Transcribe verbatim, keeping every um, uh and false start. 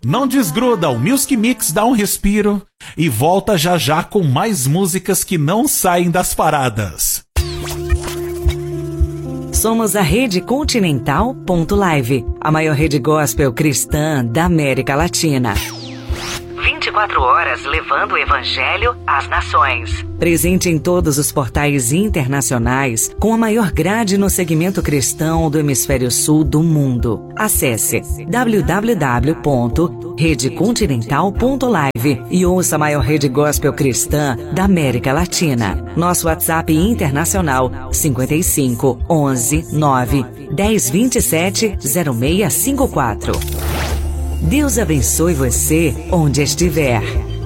Não desgruda, o Music Mix dá um respiro e volta já já com mais músicas que não saem das paradas. Somos a Rede Continental ponto live, a maior rede gospel cristã da América Latina. vinte e quatro horas levando o evangelho às nações. Presente em todos os portais internacionais, com a maior grade no segmento cristão do hemisfério sul do mundo. Acesse w w w ponto rede continental ponto live e ouça a maior rede gospel cristã da América Latina. Nosso WhatsApp internacional cinquenta e cinco, onze, nove, dez, vinte e sete, zero seis cinco quatro. Deus abençoe você onde estiver.